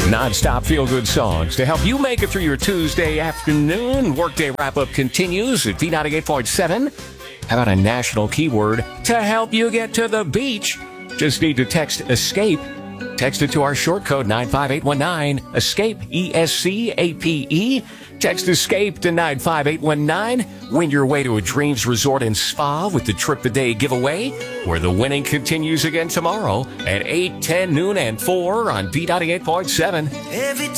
Non-stop feel-good songs to help you make it through your Tuesday afternoon. Workday wrap-up continues at V98.7. How about a national keyword to help you get to the beach? Just need to text ESCAPE. Text it to our short code 95819. ESCAPE, ESCAPE. Text ESCAPE to 95819. Win your way to a Dreams Resort and Spa with the Trip a Day giveaway, where the winning continues again tomorrow at 8, 10, noon, and 4 on B98.7.